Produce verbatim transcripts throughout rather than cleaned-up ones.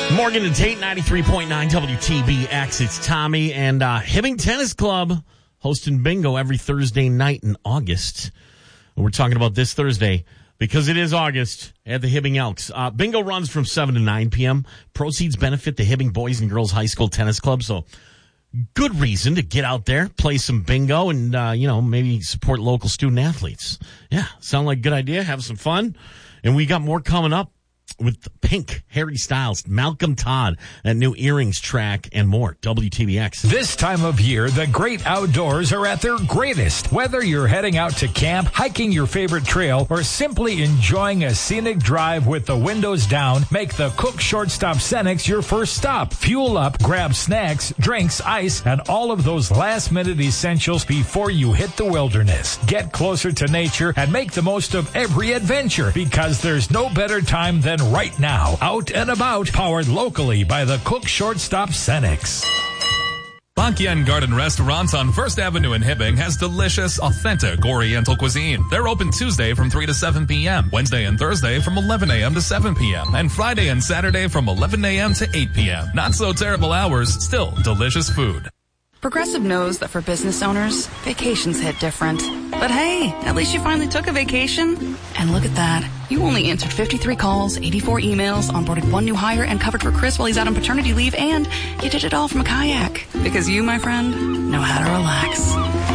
Morgan and Tate, ninety-three point nine W T B X. It's Tommy and uh, Hibbing Tennis Club hosting bingo every Thursday night in August. We're talking about this Thursday because it is August at the Hibbing Elks. Uh, bingo runs from seven to nine p.m. Proceeds benefit the Hibbing Boys and Girls High School Tennis Club. So good reason to get out there, play some bingo, and, uh, you know, maybe support local student athletes. Yeah, sound like a good idea. Have some fun. And we got more coming up with Pink, Harry Styles, Malcolm Todd, that new Earrings track, and more. W T B X. This time of year, the great outdoors are at their greatest. Whether you're heading out to camp, hiking your favorite trail, or simply enjoying a scenic drive with the windows down, make the Cook Shortstop Cenex your first stop. Fuel up, grab snacks, drinks, ice, and all of those last-minute essentials before you hit the wilderness. Get closer to nature and make the most of every adventure, because there's no better time than right now. Out and about, powered locally by the Cook Shortstop Cenex. Bakian Garden Restaurants on First Avenue in Hibbing has delicious, authentic Oriental cuisine. They're open Tuesday from three to seven p.m., Wednesday and Thursday from eleven a.m. to seven p.m., and Friday and Saturday from eleven a.m. to eight p.m. Not so terrible hours, still delicious food. Progressive knows that for business owners, vacations hit different. But hey, at least you finally took a vacation. And look at that. You only answered fifty-three calls, eighty-four emails, onboarded one new hire, and covered for Chris while he's out on paternity leave, and you did it all from a kayak. Because you, my friend, know how to relax.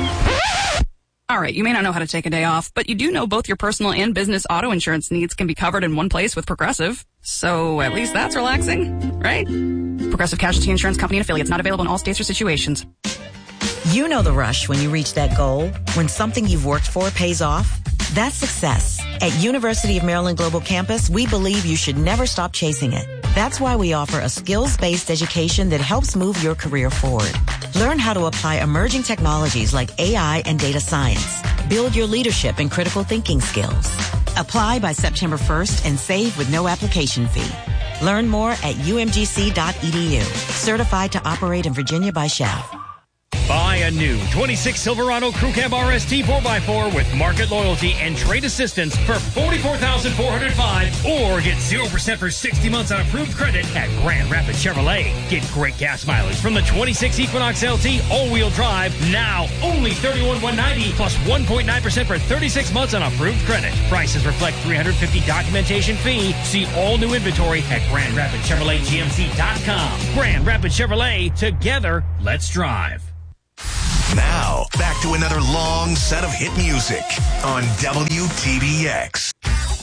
All right, you may not know how to take a day off, but you do know both your personal and business auto insurance needs can be covered in one place with Progressive. So at least that's relaxing, right? Progressive Casualty Insurance Company and affiliates, not available in all states or situations. You know the rush when you reach that goal, when something you've worked for pays off. That's success. At University of Maryland Global Campus, we believe you should never stop chasing it. That's why we offer a skills-based education that helps move your career forward. Learn how to apply emerging technologies like A I and data science. Build your leadership and critical thinking skills. Apply by September first and save with no application fee. Learn more at U M G C dot E D U. Certified to operate in Virginia by S H A F. Buy a new twenty-six Silverado Crew Cab R S T four by four with market loyalty and trade assistance for forty-four thousand four hundred five dollars, or get zero percent for sixty months on approved credit at Grand Rapids Chevrolet. Get great gas mileage from the twenty-six Equinox L T all-wheel drive, now only thirty-one thousand one hundred ninety dollars plus one point nine percent for thirty-six months on approved credit. Prices reflect three hundred fifty dollars documentation fee. See all new inventory at Grand Rapids Chevrolet G M C dot com. Grand Rapids Chevrolet, together, let's drive. Now, back to another long set of hit music on W T B X.